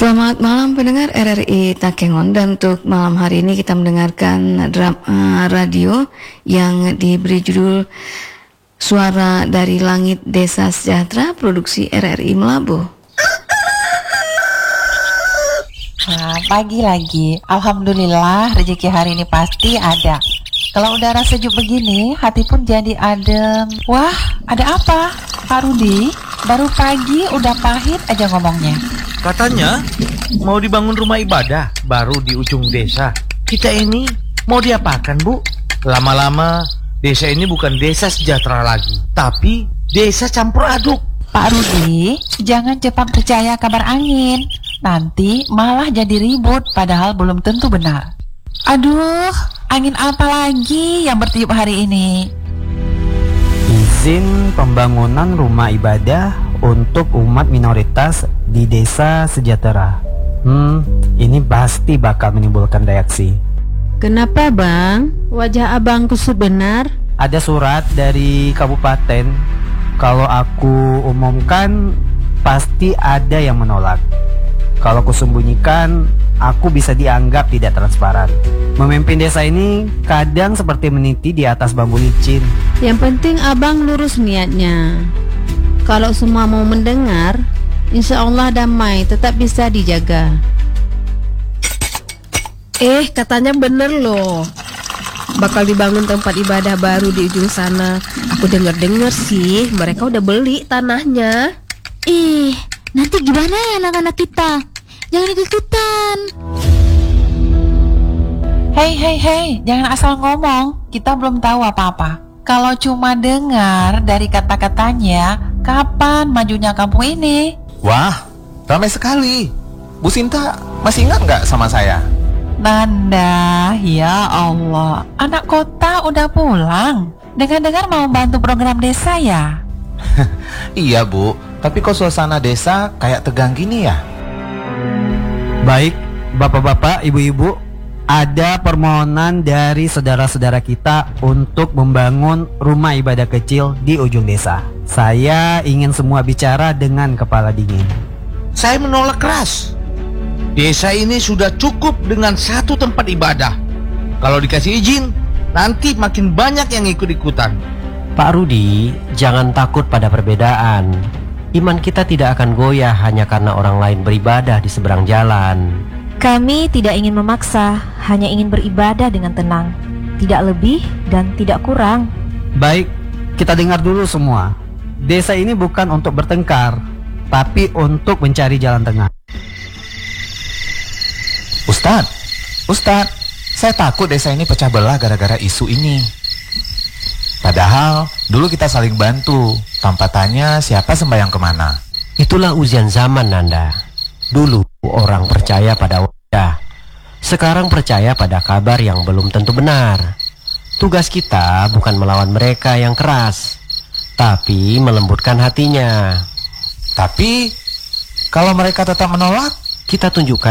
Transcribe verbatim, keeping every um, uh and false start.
Selamat malam pendengar R R I Takengon, dan untuk malam hari ini kita mendengarkan drama radio yang diberi judul Suara dari Langit Desa Sejahtera, produksi R R I Melabu. Nah, pagi lagi. Alhamdulillah rezeki hari ini pasti ada. Kalau udara sejuk begini, hati pun jadi adem. Wah, ada apa? Pak Rudi, baru pagi udah pahit aja ngomongnya. Katanya mau dibangun rumah ibadah baru di ujung desa. Kita ini mau diapakan, Bu? Lama-lama desa ini bukan desa sejahtera lagi, tapi desa campur aduk. Pak Rudi, jangan cepat percaya kabar angin. Nanti malah jadi ribut padahal belum tentu benar. Aduh, angin apa lagi yang bertiup hari ini? Izin pembangunan rumah ibadah untuk umat minoritas di desa sejahtera. Hmm, ini pasti bakal menimbulkan reaksi. Kenapa bang? Wajah abang kusut benar. Ada surat dari kabupaten. Kalau aku umumkan, pasti ada yang menolak. Kalau kusembunyikan, aku bisa dianggap tidak transparan. Memimpin desa ini kadang seperti meniti di atas bambu licin. Yang penting abang lurus niatnya. Kalau semua mau mendengar, insya Allah damai tetap bisa dijaga. Eh, katanya bener loh, bakal dibangun tempat ibadah baru di ujung sana. Aku dengar-dengar sih mereka udah beli tanahnya. Ih, nanti gimana ya anak-anak kita? Jangan ikut-ikutan. Hei, hei, hei, jangan asal ngomong. Kita belum tahu apa-apa. Kalau cuma dengar dari kata-katanya, kapan majunya kampung ini? Wah, ramai sekali. Bu Sinta masih ingat nggak sama saya? Nanda, ya Allah, anak kota udah pulang. Dengar-dengar mau bantu program desa ya? Iya Bu, tapi kok suasana desa kayak tegang gini ya? Baik, bapak-bapak, ibu-ibu, ada permohonan dari saudara-saudara kita untuk membangun rumah ibadah kecil di ujung desa. Saya ingin semua bicara dengan kepala dingin. Saya menolak keras. Desa ini sudah cukup dengan satu tempat ibadah. Kalau dikasih izin, nanti makin banyak yang ikut-ikutan. Pak Rudi, jangan takut pada perbedaan. Iman kita tidak akan goyah hanya karena orang lain beribadah di seberang jalan. Kami tidak ingin memaksa, hanya ingin beribadah dengan tenang. Tidak lebih dan tidak kurang. Baik, kita dengar dulu semua. Desa ini bukan untuk bertengkar, tapi untuk mencari jalan tengah. Ustadz, Ustadz, saya takut desa ini pecah belah gara-gara isu ini. Padahal dulu kita saling bantu, tanpa tanya siapa sembahyang kemana. Itulah ujian zaman, Nanda. Dulu orang percaya pada wajah, sekarang percaya pada kabar yang belum tentu benar. Tugas kita bukan melawan mereka yang keras, tapi melembutkan hatinya. Tapi kalau mereka tetap menolak, kita tunjukkan